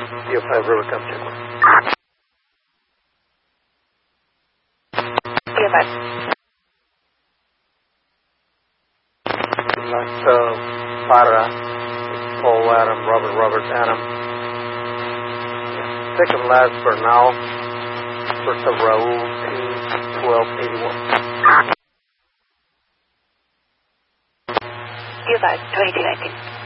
DO5 River, come check one. DO5. Last para, Paul Adam, Robert Adam. Yeah. Second last for now. First of Raul, 21281. DO5, 2219.